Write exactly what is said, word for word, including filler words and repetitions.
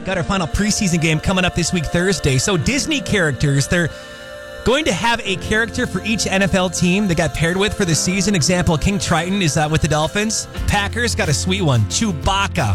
Got our final preseason game coming up this week, Thursday. So Disney characters, they're going to have a character for each N F L team they got paired with for the season. Example, King Triton is uh, with the Dolphins. Packers got a sweet one, Chewbacca.